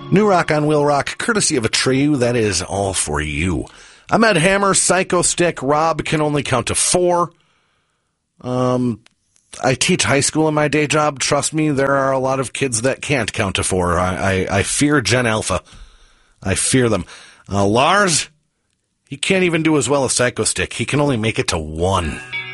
New Rock on Will Rock, courtesy of Atreyu. That is all for you. I'm Ed Hammer, Psycho Stick. Rob can only count to 4. I teach high school in my day job. Trust me, there are a lot of kids that can't count to 4. I fear Gen Alpha. I fear them. Lars, he can't even do as well as Psycho Stick. He can only make it to 1.